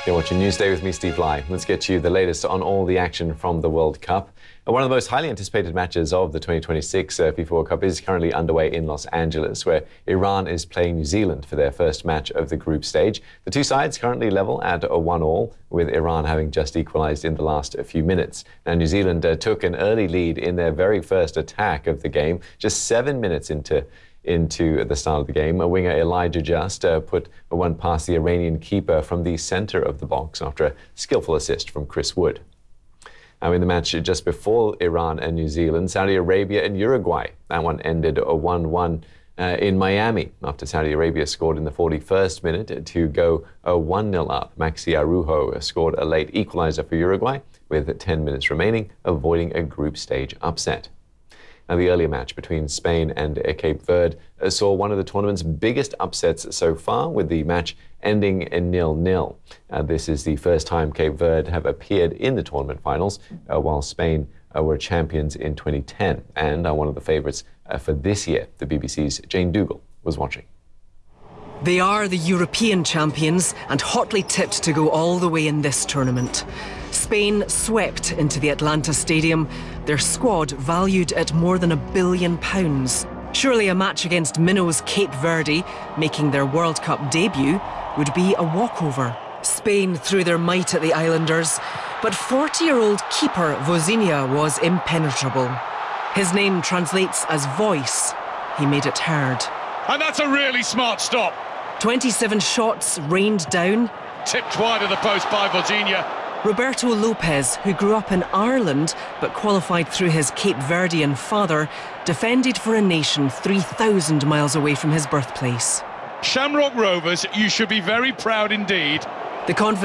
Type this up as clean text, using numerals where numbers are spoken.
You're watching Newsday with me, Steve Lai. Let's get you the latest on all the action from the World Cup. One of the most highly anticipated matches of the 2026 FIFA World Cup is currently underway in Los Angeles, where Iran is playing New Zealand for their first match of the group stage. The two sides currently level at a 1-1, with Iran having just equalised in the last few minutes. Now, New Zealand took an early lead in their very first attack of the game, just 7 minutes into the start of the game. A winger Elijah Just put one past the Iranian keeper from the centre of the box after a skillful assist from Chris Wood. Now, in the match just before Iran and New Zealand, Saudi Arabia and Uruguay, that one ended a 1-1 in Miami after Saudi Arabia scored in the 41st minute to go 1-0 up. Maxi Araujo scored a late equaliser for Uruguay with 10 minutes remaining, avoiding a group stage upset. Now, the earlier match between Spain and Cape Verde saw one of the tournament's biggest upsets so far, with the match ending in 0-0. This is the first time Cape Verde have appeared in the tournament finals, while Spain were champions in 2010 and are one of the favourites for this year. The BBC's Jane Dougal was watching. They are the European champions and hotly tipped to go all the way in this tournament. Spain swept into the Atlanta Stadium, their squad valued at more than £1 billion. Surely a match against minnows Cape Verde, making their World Cup debut, would be a walkover. Spain threw their might at the Islanders, but 40-year-old keeper Vozinha was impenetrable. His name translates as voice. He made it heard. And that's a really smart stop. 27 shots rained down. Tipped wide of the post by Vozinha. Roberto Lopez, who grew up in Ireland but qualified through his Cape Verdean father, defended for a nation 3,000 miles away from his birthplace. Shamrock Rovers, you should be very proud indeed. The